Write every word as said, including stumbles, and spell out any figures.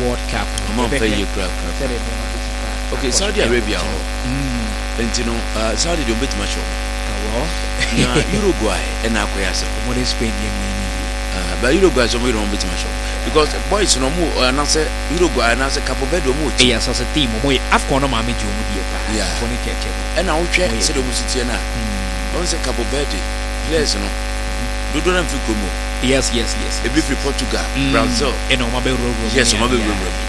World Cup. I'm on pay you crap. Okay, Saudi Arabia. And you know, Saudi don't beat much. Uruguay and Aquas. What is Spain? But Uruguay is only on beat much. Because boys no more, and I say Uruguay and I say Capo Verde. Yes, as a team, I've gone on my major. Yeah, and I will check the Musitiana. Don't say Capo Verde. Players, no. Do don't have to come. Yes, yes, yes. A bit for Portugal, Brazil, and on my baby. Yes, on my baby.